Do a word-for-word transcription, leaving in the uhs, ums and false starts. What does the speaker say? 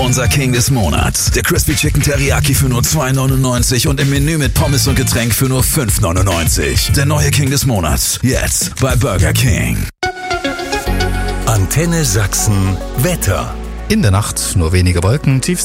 unser King des Monats. Der Crispy Chicken Teriyaki für nur zwei neunundneunzig und im Menü mit Pommes und Getränk für nur fünf neunundneunzig. Der neue King des Monats. Jetzt bei Burger King. Antenne Sachsen Wetter. In der Nacht nur wenige Wolken, tief